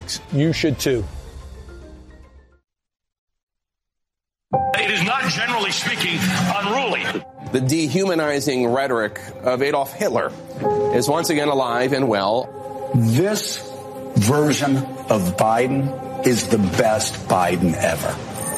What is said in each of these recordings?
Newsmax. You should too. It is not, generally speaking, unruly. The dehumanizing rhetoric of Adolf Hitler is once again alive and well. This version of Biden is the best Biden ever.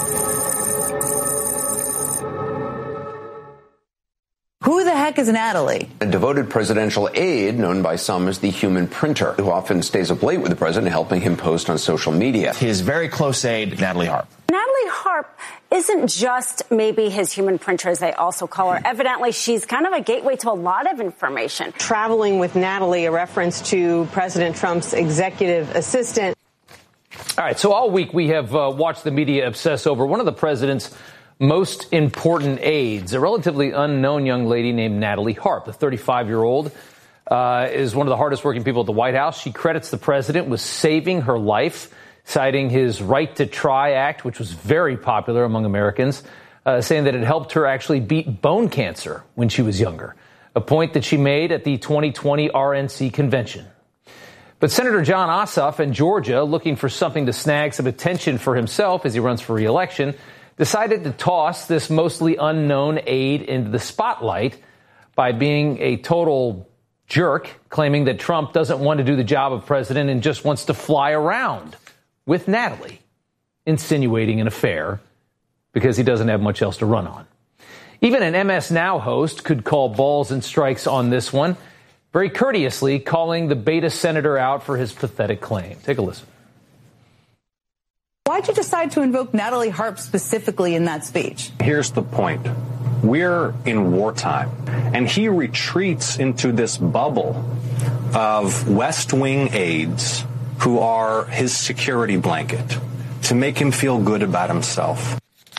Who the heck is Natalie? A devoted presidential aide known by some as the human printer, who often stays up late with the president, helping him post on social media. His very close aide, Natalie Harp. Natalie Harp isn't just maybe his human printer, as they also call her. Evidently, she's kind of a gateway to a lot of information. Traveling with Natalie, a reference to President Trump's executive assistant. All right, so all week we have watched the media obsess over one of the president's most important aides, a relatively unknown young lady named Natalie Harp. The 35-year-old is one of the hardest working people at the White House. She credits the president with saving her life, citing his Right to Try Act, which was very popular among Americans, saying that it helped her actually beat bone cancer when she was younger, a point that she made at the 2020 RNC convention. But Senator Jon Ossoff in Georgia, looking for something to snag some attention for himself as he runs for re-election, decided to toss this mostly unknown aide into the spotlight by being a total jerk, claiming that Trump doesn't want to do the job of president and just wants to fly around with Natalie, insinuating an affair because he doesn't have much else to run on. Even an MS Now host could call balls and strikes on this one, very courteously calling the beta senator out for his pathetic claim. Take a listen. Why'd you decide to invoke Natalie Harp specifically in that speech? Here's the point. We're in wartime, and he retreats into this bubble of West Wing aides who are his security blanket to make him feel good about himself.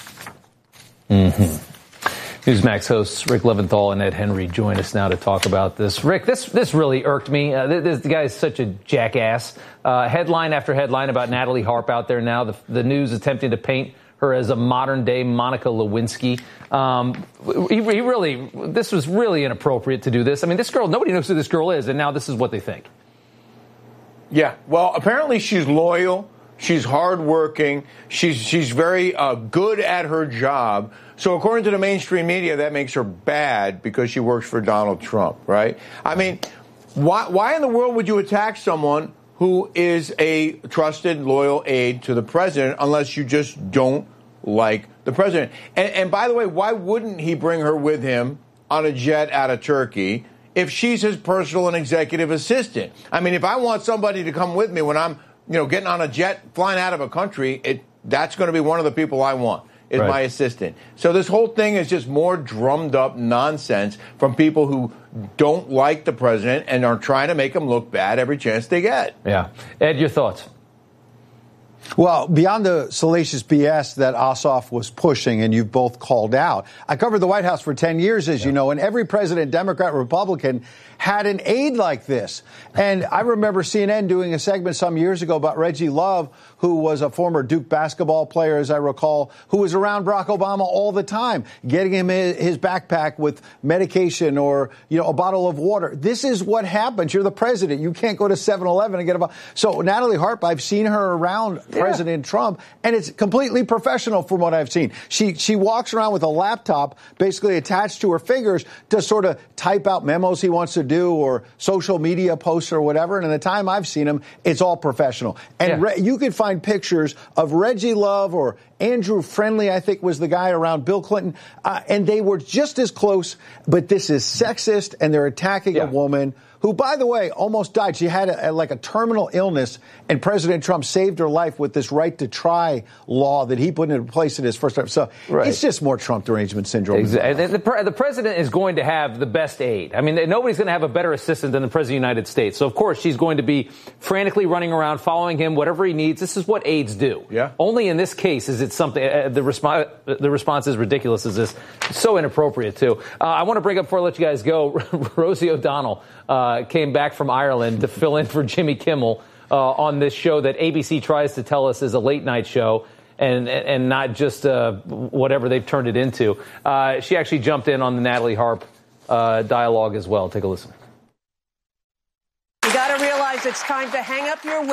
Newsmax hosts Rick Leventhal and Ed Henry join us now to talk about this. Rick, this really irked me. This guy is such a jackass. Headline after headline about Natalie Harp out there now. The news attempting to paint her as a modern-day Monica Lewinsky. This was really inappropriate to do this. I mean, this girl, nobody knows who this girl is, and now this is what they think. Yeah, well, apparently she's loyal. She's hardworking. She's very good at her job. So according to the mainstream media, that makes her bad because she works for Donald Trump, right? I mean, why in the world would you attack someone who is a trusted, loyal aide to the president unless you just don't like the president? And by the way, why wouldn't he bring her with him on a jet out of Turkey if she's his personal and executive assistant? I mean, if I want somebody to come with me when I'm, getting on a jet, flying out of a country, that's going to be one of the people I want. Is right. My assistant. So this whole thing is just more drummed up nonsense from people who don't like the president and are trying to make him look bad every chance they get. Yeah. Ed, your thoughts? Well, beyond the salacious BS that Ossoff was pushing, and you've both called out, I covered the White House for 10 years, as you know, and every president, Democrat, Republican, had an aide like this. And I remember CNN doing a segment some years ago about Reggie Love, who was a former Duke basketball player, as I recall, who was around Barack Obama all the time, getting him his backpack with medication or, a bottle of water. This is what happens. You're the president. You can't go to 7-Eleven and get a bottle. So Natalie Harp, I've seen her around President Trump, and it's completely professional from what I've seen. She walks around with a laptop basically attached to her fingers to sort of type out memos he wants to do or social media posts or whatever. And in the time I've seen him, it's all professional. And you could find pictures of Reggie Love or Andrew Friendly, I think was the guy around Bill Clinton, and they were just as close. But this is sexist, and they're attacking a woman who, by the way, almost died. She had a terminal illness, and President Trump saved her life with this right to try law that he put into place in his first term. So it's just more Trump derangement syndrome. Exactly. The president is going to have the best aide. I mean, nobody's going to have a better assistant than the president of the United States. So, of course, she's going to be frantically running around, following him, whatever he needs. This is what aides do. Yeah. Only in this case is it something. The response is ridiculous. Is this so inappropriate, too? I want to bring up, before I let you guys go, Rosie O'Donnell came back from Ireland to fill in for Jimmy Kimmel on this show that ABC tries to tell us is a late-night show and not just whatever they've turned it into. She actually jumped in on the Natalie Harp dialogue as well. Take a listen. You got to realize it's time to hang up your